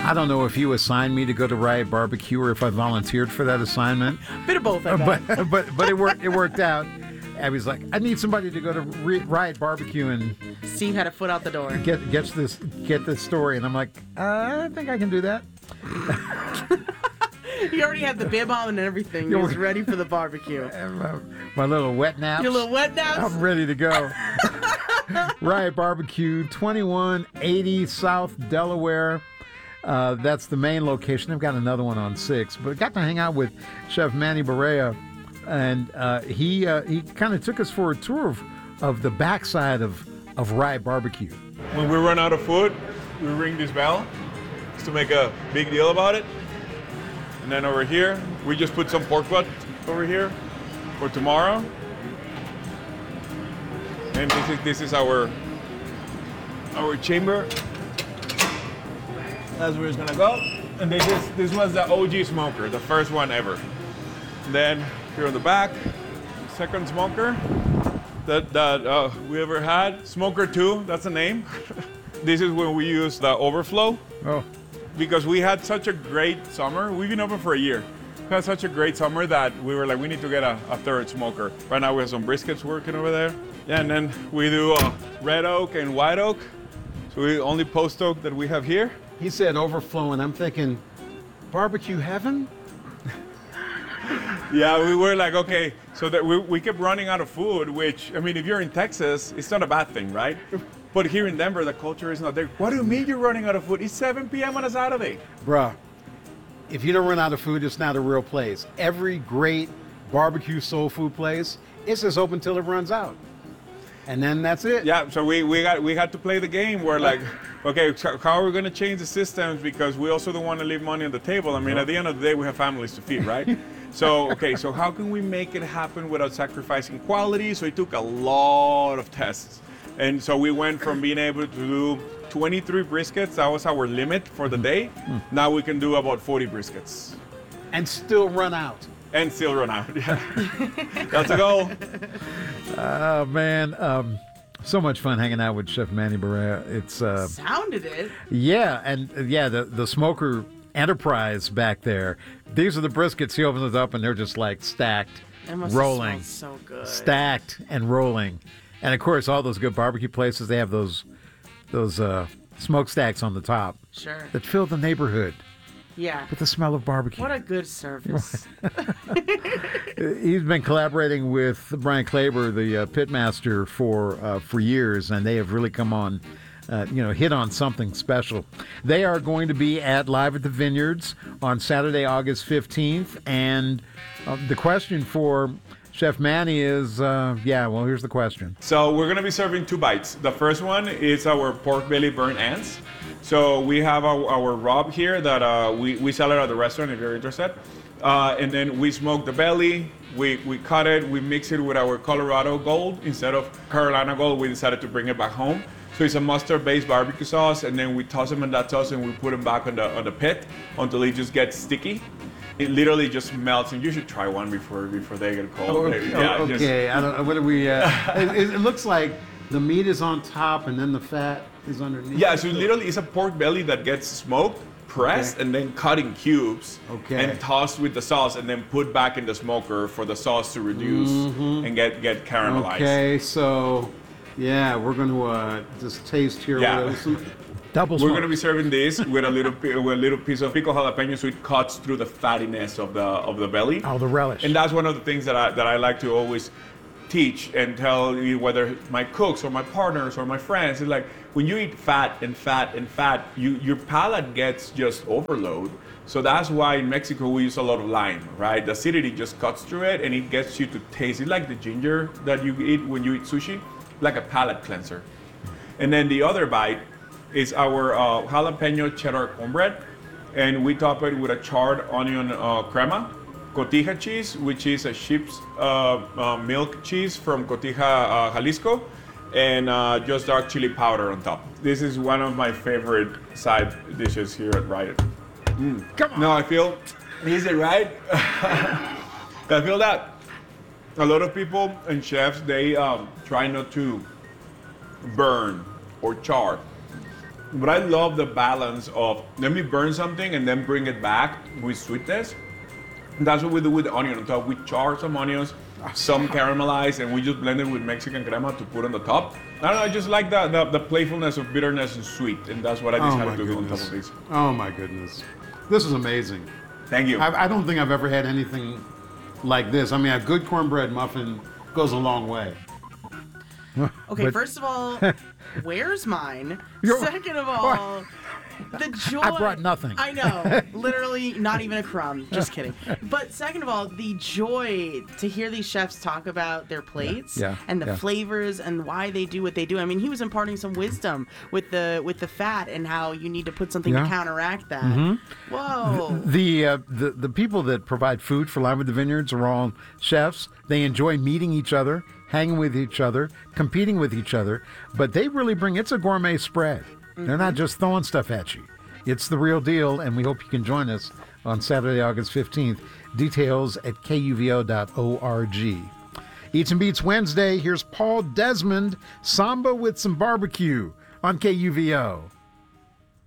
I don't know if you assigned me to go to Riot Barbecue or if I volunteered for that assignment. Bit of both, I bet. But it worked out. Abby's like, I need somebody to go to Riot Barbecue and See how to foot out the door. get this story. And I'm like, I think I can do that. You already had the bib on and everything. He was ready for the barbecue. My little wet naps. Your little wet naps? I'm ready to go. Riot Barbecue, 2180 South Delaware. That's the main location. They've got another one on 6. But I got to hang out with Chef Manny Barea, and he kind of took us for a tour of the backside of Riot Barbecue. When we run out of food, we ring this bell just to make a big deal about it. And then over here, we just put some pork butt over here for tomorrow. And this is our chamber. That's where it's gonna go. And this was the OG smoker, the first one ever. And then here on the back, second smoker that we ever had. Smoker 2, that's the name. This is when we use the overflow. Oh. Because we had such a great summer. We've been open for a year. We had such a great summer that we were like, we need to get a third smoker. Right now we have some briskets working over there. Yeah, and then we do red oak and white oak. So we only post oak that we have here. He said overflow, and I'm thinking, barbecue heaven? Yeah, we were like, okay, so that we kept running out of food, which, I mean, if you're in Texas, it's not a bad thing, right? But here in Denver, the culture is not there. What do you mean you're running out of food? It's 7 p.m. on a Saturday. Bruh, if you don't run out of food, it's not a real place. Every great barbecue soul food place, it's just open till it runs out. And then that's it. Yeah, so we had to play the game where like, okay, so how are we going to change the systems, because we also don't want to leave money on the table. I mean, at the end of the day, we have families to feed, right? So, okay, so how can we make it happen without sacrificing quality? So it took a lot of tests. And so we went from being able to do 23 briskets, that was our limit for the day. Now we can do about 40 briskets. And still run out. And still run out, yeah. That's a goal. Oh, man. So much fun hanging out with Chef Manny Barea. It's Sounded it. yeah, and the smoker enterprise back there. These are the briskets. He opens it up, and they're just like stacked, It must rolling, have smelled so good. stacked and rolling. And of course, all those good barbecue places, they have those smokestacks on the top Sure. that fill the neighborhood Yeah. with the smell of barbecue. What a good service. He's been collaborating with Brian Klaber, the pitmaster, for years, and they have really come on, hit on something special. They are going to be at Live at the Vineyards on Saturday, August 15th, and the question for Chef Manny is, here's the question. So we're gonna be serving 2 bites. The first one is our pork belly burnt ants. So we have our rub here that we sell it at the restaurant if you're interested. And then we smoke the belly, we cut it, we mix it with our Colorado Gold. Instead of Carolina Gold, we decided to bring it back home. So it's a mustard-based barbecue sauce, and then we toss them in that sauce and we put them back on the pit until it just gets sticky. It literally just melts, and you should try one before they get cold. Okay. I don't. What do we? It looks like the meat is on top, and then the fat is underneath. Yeah, so literally it's a pork belly that gets smoked, pressed, and then cut in cubes, and tossed with the sauce, and then put back in the smoker for the sauce to reduce and get caramelized. Okay, so we're going to just taste here. Yeah. Double We're smoke. going to be serving this with a little piece of pickled jalapeno, so it cuts through the fattiness of the belly. Oh, the relish. And that's one of the things that I like to always teach and tell you, whether my cooks or my partners or my friends, is like, when you eat fat and fat and fat, your palate gets just overload. So that's why in Mexico we use a lot of lime, right? The acidity just cuts through it and it gets you to taste it like the ginger that you eat when you eat sushi, like a palate cleanser. And then the other bite is our jalapeno cheddar cornbread, and we top it with a charred onion crema, cotija cheese, which is a sheep's milk cheese from Cotija, Jalisco, and just dark chili powder on top. This is one of my favorite side dishes here at Riot. Come on. No, I feel, is it right? I feel that a lot of people and chefs, they try not to burn or char. But I love the balance of let me burn something and then bring it back with sweetness. And that's what we do with the onion on top. We char some onions, some caramelized, and we just blend it with Mexican crema to put on the top. I don't know, I just like the playfulness of bitterness and sweet, and that's what I decided to do on top of these. Oh my goodness. This is amazing. Thank you. I don't think I've ever had anything like this. I mean, a good cornbread muffin goes a long way. Okay, But- first of all, where's mine? You're- Second of all, the joy. I brought nothing. I know, literally not even a crumb. Just kidding. But second of all, the joy to hear these chefs talk about their plates Yeah, and the yeah. flavors and why they do what they do. I mean, he was imparting some wisdom with the fat and how you need to put something Yeah. to counteract that. Mm-hmm. Whoa. The people that provide food for Live with the Vineyards are all chefs. They enjoy meeting each other, hanging with each other, competing with each other, but they really it's a gourmet spread. They're not just throwing stuff at you. It's the real deal, and we hope you can join us on Saturday, August 15th. Details at kuvo.org. Eats and Beats Wednesday. Here's Paul Desmond, Samba with some barbecue on KUVO.